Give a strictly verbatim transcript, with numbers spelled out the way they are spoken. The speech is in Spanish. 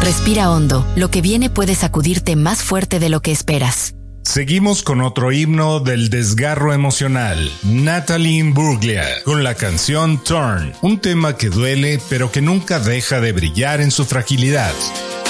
Respira hondo, lo que viene puede sacudirte más fuerte de lo que esperas. Seguimos con otro himno del desgarro emocional, Natalie Imbruglia, con la canción Turn, un tema que duele pero que nunca deja de brillar en su fragilidad.